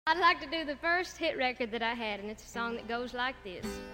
I'd like to do the first hit record that I had, and it's a song that goes like this.